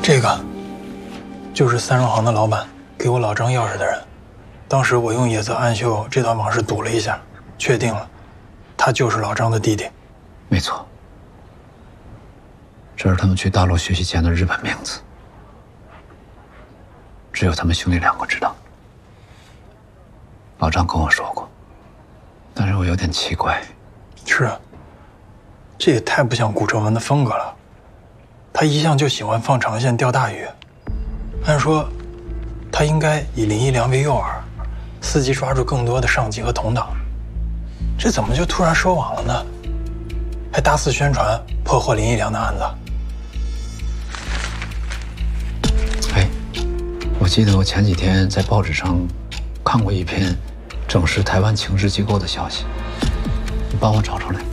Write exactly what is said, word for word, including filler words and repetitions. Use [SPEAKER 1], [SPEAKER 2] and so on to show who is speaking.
[SPEAKER 1] 这个就是三荣行的老板给我老张钥匙的人。当时我用野泽暗秀这段往事赌了一下，确定了，他就是老张的弟弟。
[SPEAKER 2] 没错，这是他们去大陆学习前的日本名字，只有他们兄弟两个知道。老张跟我说过，但是我有点奇怪。
[SPEAKER 1] 是啊，这也太不像顾哲文的风格了。他一向就喜欢放长线钓大鱼，按说他应该以林一良为诱饵，伺机抓住更多的上级和同党。这怎么就突然收网了呢？还大肆宣传破获林一良的案子。
[SPEAKER 2] 哎，我记得我前几天在报纸上看过一篇正是台湾情治机构的消息，你帮我找出来。